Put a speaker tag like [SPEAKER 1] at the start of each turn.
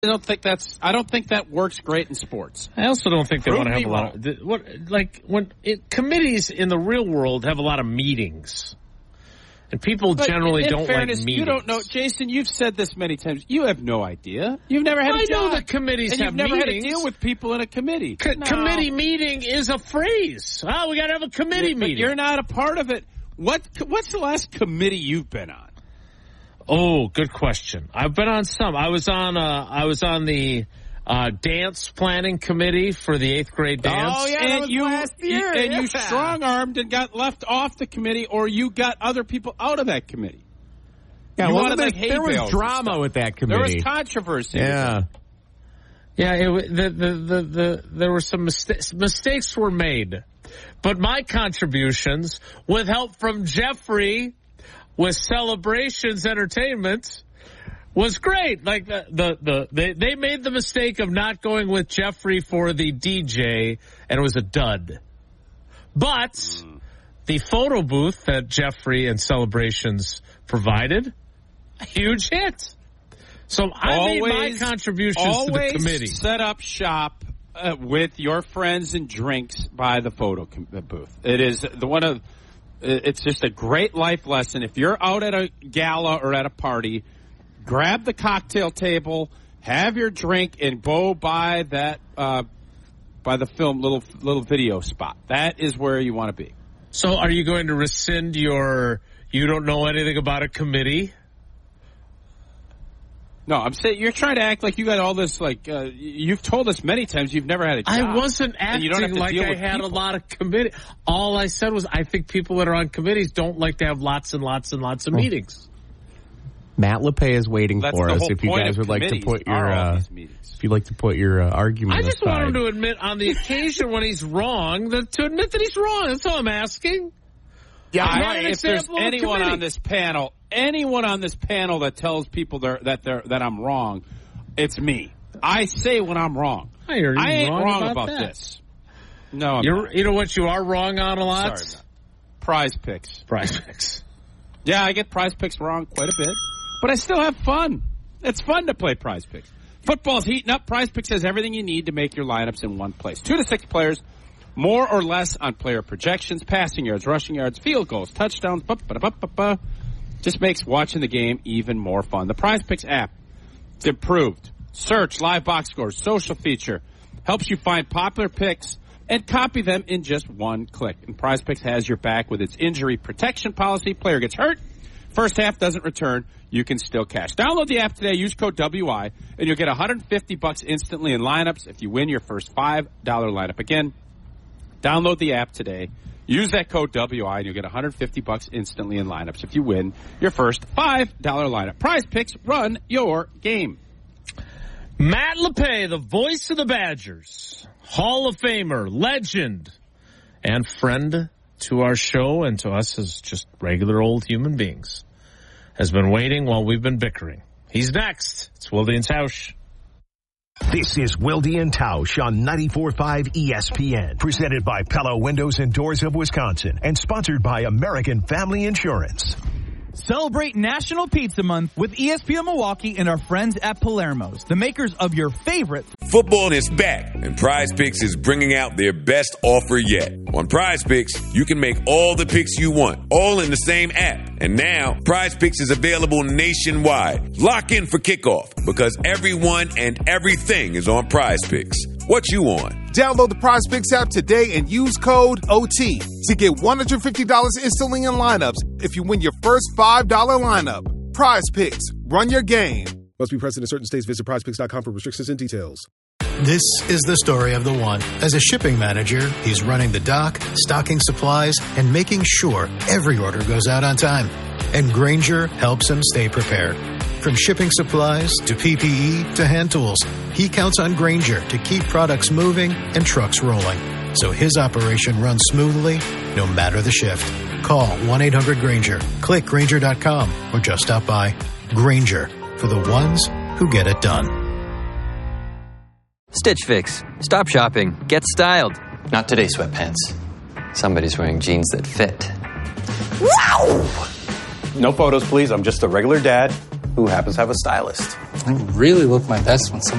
[SPEAKER 1] I don't think that works great in sports.
[SPEAKER 2] I also don't think they want to have a lot of committees in the real world have a lot of meetings. And people generally don't like meetings.
[SPEAKER 1] You don't know, Jason. You've said this many times. You have no idea. You've never had a job.
[SPEAKER 2] I know the committees have meetings.
[SPEAKER 1] You've never had to deal with people in a committee.
[SPEAKER 2] Committee meeting is a phrase. Oh, we got to have a committee meeting.
[SPEAKER 1] But you're not a part of it. What's the last committee you've been on?
[SPEAKER 2] Oh, good question. I've been on some. I was on the dance planning committee for the 8th grade dance.
[SPEAKER 3] Oh, yeah, that was last year.
[SPEAKER 1] You strong-armed and got left off the committee, or you got other people out of that committee.
[SPEAKER 3] Yeah, there was drama with that committee.
[SPEAKER 1] There was controversy.
[SPEAKER 3] Yeah.
[SPEAKER 2] There were some mistakes were made. But my contributions, with help from Jeffrey, with Celebrations Entertainment, was great. Like they made the mistake of not going with Jeffrey for the DJ, and it was a dud. But the photo booth that Jeffrey and Celebrations provided, a huge hit. So I made my contributions to the committee.
[SPEAKER 1] Set up shop with your friends and drinks by the photo booth. It is it's just a great life lesson. If you're out at a gala or at a party, grab the cocktail table, have your drink, and go by that by the film little video spot. That is where you want to be.
[SPEAKER 2] So, are you going to rescind your "you don't know anything about a committee"?
[SPEAKER 1] No, I'm saying you're trying to act like you got all this. You've told us many times you've never had a job.
[SPEAKER 2] I wasn't acting like I had a lot of committee. All I said was I think people that are on committees don't like to have lots and lots and lots of meetings.
[SPEAKER 3] Matt LePay is waiting for us. If you guys would like to put your, argument.
[SPEAKER 2] I just want him to admit on the occasion when he's wrong to admit that he's wrong. That's all I'm asking.
[SPEAKER 1] Yeah, if there's anyone on this panel that tells people that I'm wrong, it's me. I say when I'm wrong. I ain't wrong about this. No,
[SPEAKER 2] you know what you are wrong on a lot?
[SPEAKER 1] Sorry, Prize Picks. Yeah, I get Prize Picks wrong quite a bit, but I still have fun. It's fun to play Prize Picks. Football's heating up. Prize Picks has everything you need to make your lineups in one place. 2 to 6 players. More or less on player projections, passing yards, rushing yards, field goals, touchdowns. Just makes watching the game even more fun. The Prize Picks app, it's improved. Search, live box scores, social feature. Helps you find popular picks and copy them in just one click. And Prize Picks has your back with its injury protection policy. Player gets hurt, first half doesn't return, you can still cash. Download the app today, use code WI, and you'll get $150 instantly in lineups if you win your first $5 lineup. Again, download the app today. Use that code WI, and you'll get $150 instantly in lineups if you win your first $5 lineup. Prize Picks, run your game.
[SPEAKER 2] Matt LePay, the voice of the Badgers, Hall of Famer, legend, and friend to our show and to us as just regular old human beings, has been waiting while we've been bickering. He's next. It's Wilde and Tausch.
[SPEAKER 4] This is Wilde and Tausch on 94.5 ESPN, presented by Pella Windows and Doors of Wisconsin, and sponsored by American Family Insurance.
[SPEAKER 5] Celebrate National Pizza Month with ESPN Milwaukee and our friends at Palermo's, the makers of your favorite.
[SPEAKER 6] Football is back, and Prize Picks is bringing out their best offer yet. On Prize Picks, you can make all the picks you want, all in the same app. And now, Prize Picks is available nationwide. Lock in for kickoff, because everyone and everything is on Prize Picks. What you on?
[SPEAKER 7] Download the Prize Picks app today and use code OT to get $150 instantly in lineups if you win your first $5 lineup. Prize Picks. Run your game.
[SPEAKER 8] Must be present in certain states. Visit prizepicks.com for restrictions and details.
[SPEAKER 9] This is the story of the one. As a shipping manager, he's running the dock, stocking supplies, and making sure every order goes out on time. And Grainger helps him stay prepared. From shipping supplies to PPE to hand tools, he counts on Grainger to keep products moving and trucks rolling, so his operation runs smoothly no matter the shift. Call 1-800-GRAINGER, click Grainger.com, or just stop by. Grainger, for the ones who get it done.
[SPEAKER 10] Stitch Fix. Stop shopping. Get styled.
[SPEAKER 11] Not today, sweatpants. Somebody's wearing jeans that fit.
[SPEAKER 12] Wow! No photos, please. I'm just a regular dad who happens to have a stylist.
[SPEAKER 13] I really look my best when someone